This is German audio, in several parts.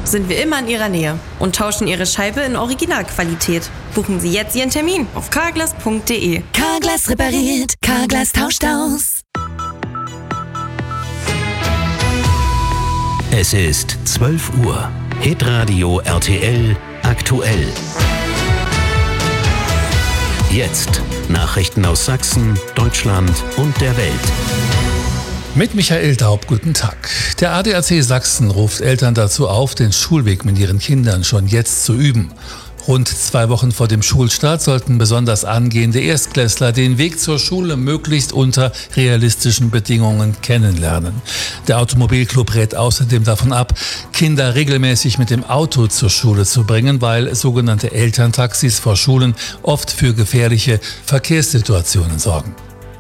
sind wir immer in Ihrer Nähe und tauschen Ihre Scheibe in Originalqualität. Buchen Sie jetzt Ihren Termin auf carglass.de. Carglass repariert, Carglass tauscht aus. Es ist 12 Uhr. Hitradio RTL aktuell. Jetzt Nachrichten aus Sachsen, Deutschland und der Welt. Mit Michael Daub, guten Tag. Der ADAC Sachsen ruft Eltern dazu auf, den Schulweg mit ihren Kindern schon jetzt zu üben. Rund 2 Wochen vor dem Schulstart sollten besonders angehende Erstklässler den Weg zur Schule möglichst unter realistischen Bedingungen kennenlernen. Der Automobilclub rät außerdem davon ab, Kinder regelmäßig mit dem Auto zur Schule zu bringen, weil sogenannte Elterntaxis vor Schulen oft für gefährliche Verkehrssituationen sorgen.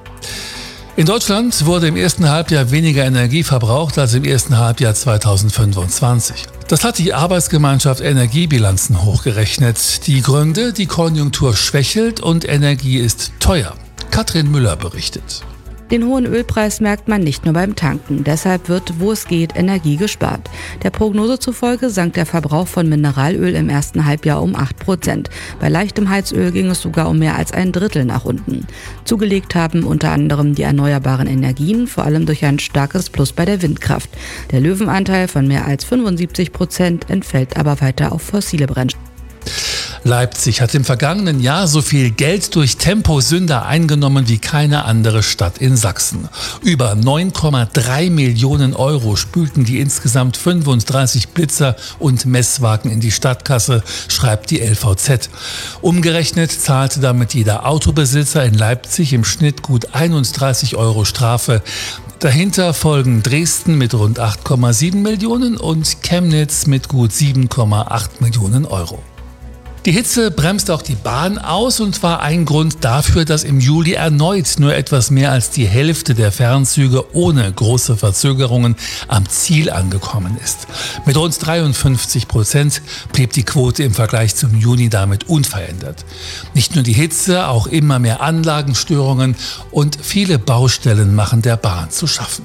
In Deutschland wurde im ersten Halbjahr weniger Energie verbraucht als im ersten Halbjahr 2025. Das hat die Arbeitsgemeinschaft Energiebilanzen hochgerechnet. Die Gründe: die Konjunktur schwächelt und Energie ist teuer. Katrin Müller berichtet. Den hohen Ölpreis merkt man nicht nur beim Tanken. Deshalb wird, wo es geht, Energie gespart. Der Prognose zufolge sank der Verbrauch von Mineralöl im ersten Halbjahr um 8%. Bei leichtem Heizöl ging es sogar um mehr als ein Drittel nach unten. Zugelegt haben unter anderem die erneuerbaren Energien, vor allem durch ein starkes Plus bei der Windkraft. Der Löwenanteil von mehr als 75% entfällt aber weiter auf fossile Brennstoffe. Leipzig hat im vergangenen Jahr so viel Geld durch Temposünder eingenommen wie keine andere Stadt in Sachsen. Über 9,3 Millionen Euro spülten die insgesamt 35 Blitzer und Messwagen in die Stadtkasse, schreibt die LVZ. Umgerechnet zahlte damit jeder Autobesitzer in Leipzig im Schnitt gut 31 Euro Strafe. Dahinter folgen Dresden mit rund 8,7 Millionen und Chemnitz mit gut 7,8 Millionen Euro. Die Hitze bremst auch die Bahn aus und war ein Grund dafür, dass im Juli erneut nur etwas mehr als die Hälfte der Fernzüge ohne große Verzögerungen am Ziel angekommen ist. Mit rund 53% blieb die Quote im Vergleich zum Juni damit unverändert. Nicht nur die Hitze, auch immer mehr Anlagenstörungen und viele Baustellen machen der Bahn zu schaffen.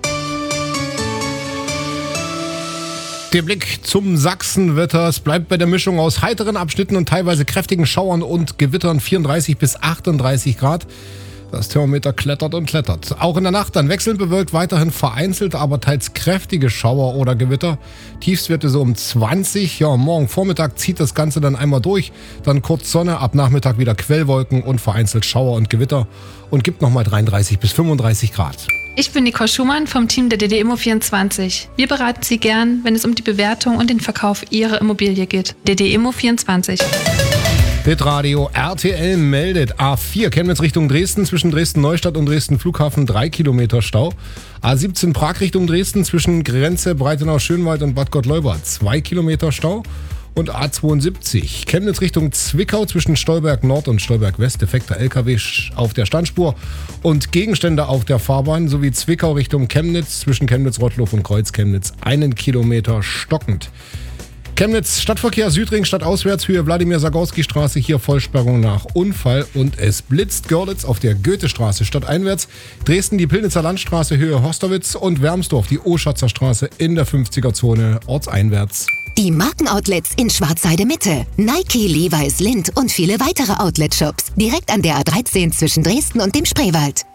Der Blick zum Sachsenwetter. Es bleibt bei der Mischung aus heiteren Abschnitten und teilweise kräftigen Schauern und Gewittern 34 bis 38 Grad. Das Thermometer klettert und klettert. Auch in der Nacht dann wechselnd bewölkt, weiterhin vereinzelt, aber teils kräftige Schauer oder Gewitter. Tiefstwerte so um 20. Ja, morgen Vormittag zieht das Ganze dann einmal durch. Dann kurz Sonne, ab Nachmittag wieder Quellwolken und vereinzelt Schauer und Gewitter. Und gibt nochmal 33 bis 35 Grad. Ich bin Nicole Schumann vom Team der DD-Immo24. Wir beraten Sie gern, wenn es um die Bewertung und den Verkauf Ihrer Immobilie geht. DD-Immo24. Hitradio RTL meldet: A4 Chemnitz Richtung Dresden, zwischen Dresden-Neustadt und Dresden-Flughafen 3 Kilometer Stau. A17 Prag Richtung Dresden, zwischen Grenze Breitenau-Schönwald und Bad Gott-Leubra 2 Kilometer Stau. Und A72 Chemnitz Richtung Zwickau, zwischen Stolberg Nord und Stolberg West defekter LKW auf der Standspur und Gegenstände auf der Fahrbahn, sowie Zwickau Richtung Chemnitz, zwischen Chemnitz-Rottloff und Kreuz-Chemnitz 1 Kilometer stockend. Chemnitz Stadtverkehr Südring stadtauswärts, Höhe Wladimir-Sagorski-Straße, hier Vollsperrung nach Unfall und es blitzt. Görlitz auf der Goethestraße stadteinwärts, Dresden die Pillnitzer Landstraße Höhe Horstowitz und Wermsdorf die Oschatzer Straße in der 50er-Zone ortseinwärts. Die Markenoutlets in Schwarzheide Mitte. Nike, Levi's, Lindt und viele weitere Outlet-Shops. Direkt an der A13 zwischen Dresden und dem Spreewald.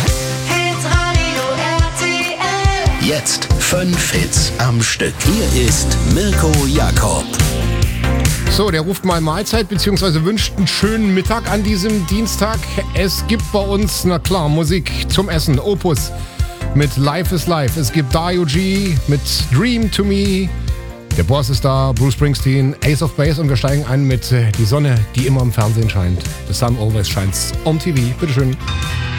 Jetzt 5 Hits am Stück. Hier ist Mirko Jakob. So, der ruft mal Mahlzeit bzw. wünscht einen schönen Mittag an diesem Dienstag. Es gibt bei uns, na klar, Musik zum Essen. Opus mit Life is Life. Es gibt Dario G mit Dream to Me. Der Boss ist da, Bruce Springsteen, Ace of Base und wir steigen ein mit Die Sonne, die immer im Fernsehen scheint. The sun always shines on TV. Bitteschön.